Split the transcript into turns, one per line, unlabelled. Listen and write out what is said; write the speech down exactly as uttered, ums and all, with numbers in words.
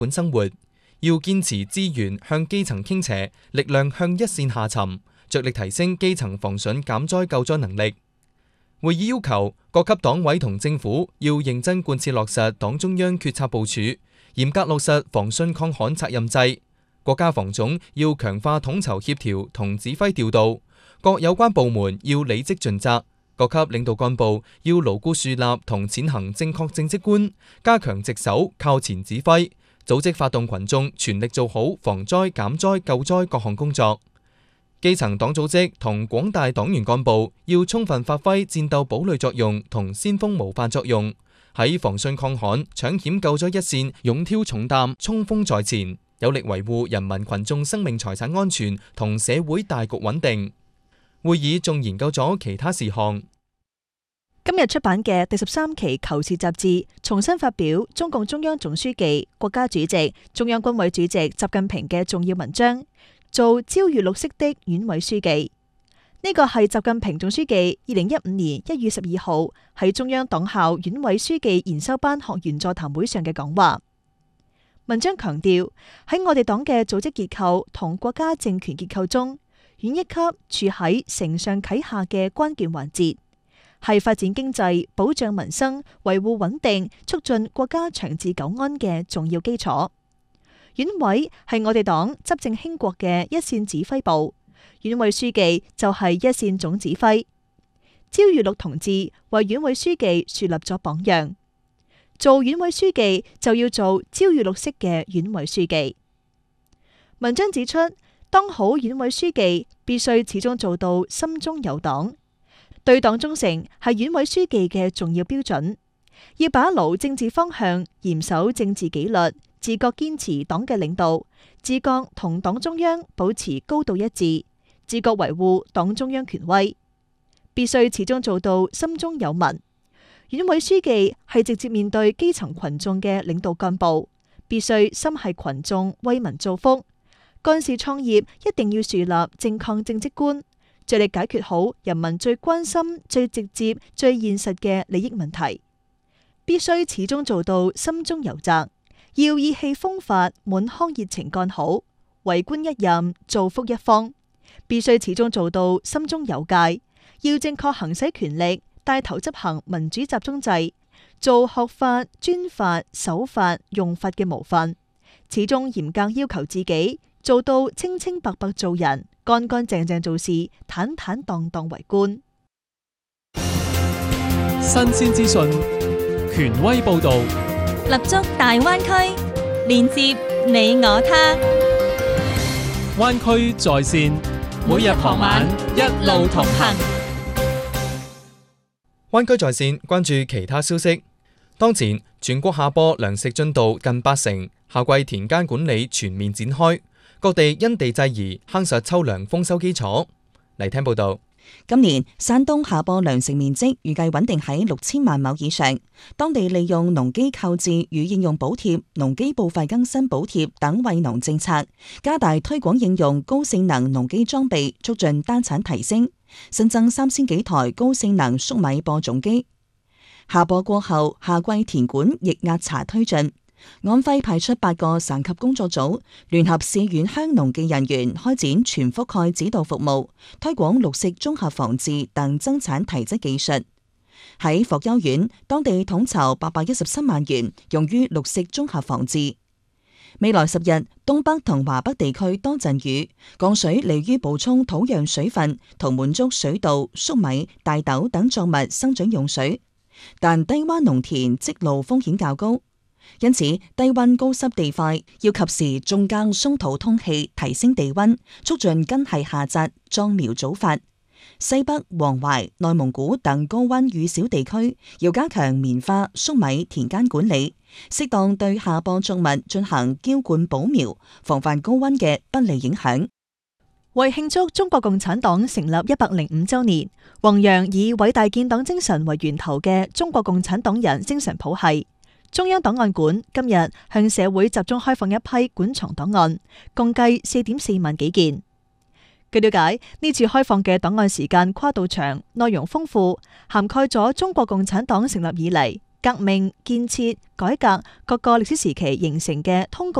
本生活，要堅持資源向基層傾斜，力量向一線下沉，着力提升基層防汛減災救災能力。會議要求各級黨委同政府要認真貫徹落實黨中央決策部署，嚴格落實防汛抗旱責任制。國家防總要強化統籌協調同指揮調度，各有關部門要履職盡責。各級領導幹部要牢固樹立同踐行正確政績觀，加強值守靠前指揮，組織發動群眾全力做好防災減災救災各項工作。基層黨組織同廣大黨員幹部要充分發揮戰鬥堡壘作用同先鋒模範作用，喺防汛抗旱搶險救災一線勇挑重擔，衝鋒在前，有力維護人民群眾生命財產安全同社會大局穩定。會議仲研究咗其他事項。
今日出版嘅第十三期《求是》雜誌重新發表中共中央總書記、國家主席、中央軍委主席習近平嘅重要文章，做朝遇綠色的縣委書記。呢個係習近平總書記二零一五年一月十二號喺中央黨校縣委書記研修班學員座談會上嘅講話。文章強調，喺我哋黨嘅組織結構同國家政權結構中，縣一級處喺承上啟下嘅關鍵環節，係發展經濟、保障民生、維護穩定、促進國家長治久安嘅重要基礎。縣委係我哋黨執政興國嘅一線指揮部，縣委書記就係一線總指揮。焦裕祿同志為縣委書記樹立咗榜樣，做縣委書記就要做焦裕祿式嘅縣委書記。文章指出，當好縣委書記必須始終做到心中有黨。對黨忠誠係縣委書記嘅重要標準，要把牢政治方向，嚴守政治紀律，自覺堅持黨嘅領導，自覺同黨中央保持高度一致，自覺維護黨中央權威。必須始終做到心中有民。縣委書記係直接面對基層群眾嘅領導幹部，必須心繫群眾，為民造福。幹事創業一定要樹立正確政績觀，着力解決好人民最關心、最直接、最現實嘅利益問題，必須始終做到心中有責，要意氣風發、滿腔熱情幹好，為官一任、造福一方。必須始終做到心中有戒，要正確行使權力，帶頭執行民主集中制，做學法、專法、守法、用法嘅模範，始終嚴格要求自己，做到清清白白做人，乾乾淨淨做事，坦坦蕩蕩為官。
新鮮資訊，權威報道，
立足大灣區，連接你我他。
灣區在線，每日傍晚一路同行。
灣區在線關注其他消息。當前全國下播糧食進度近八成，夏季田間管理全面展開。各地因地制宜夯實秋糧豐收基礎。嚟聽報道。
今年山東下播糧食面積預計穩定喺六千萬畝以上，當地利用農機購置與應用補貼、農機報廢更新補貼等惠農政策，加大推廣應用高性能農機裝備，促進單產提升。新增三千幾台高性能粟米播種機。下播過後，夏季田管亦壓查推進。安徽派出八個省級工作組，聯合市縣鄉農技人員開展全覆蓋指導服務，推廣綠色綜合防治等增產提質技術。喺霍邱縣，當地統籌八百一十三萬元用於綠色綜合防治。未來十日，東北同華北地區多陣雨，降水利於補充土壤水分同滿足水稻、粟米、大豆等作物生長用水，但低窪農田積澇風險較高。因此，低溫高濕地塊要及時種耕鬆土通氣，提升地溫，促進根系下扎、壯苗早發。西北、黃淮、內蒙古等高溫雨少地區要加強棉花、粟米田間管理，適當對下播作物進行澆灌補苗，防範高溫嘅不利影響。
為慶祝中國共產黨成立一百零五週年，弘揚以偉大建黨精神為源頭嘅中國共產黨人精神譜系，中央檔案館今日向社會集中開放一批館藏檔案，共計四點四萬幾件。據了解，呢次開放嘅檔案時間跨度長，內容豐富，涵蓋咗中國共產黨成立以嚟革命、建設、改革各個歷史時期形成嘅通告